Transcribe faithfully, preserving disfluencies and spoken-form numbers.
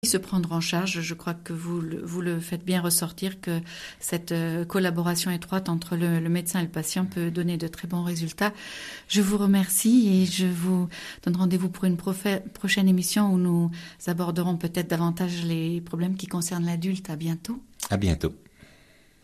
se prendre en charge. Je crois que vous le, vous le faites bien ressortir, que cette euh, collaboration étroite entre le, le médecin et le patient peut donner de très bons résultats. Je vous remercie et je vous donne rendez-vous pour une profa- prochaine émission où nous aborderons peut-être davantage les problèmes qui concernent l'adulte. À bientôt. À bientôt.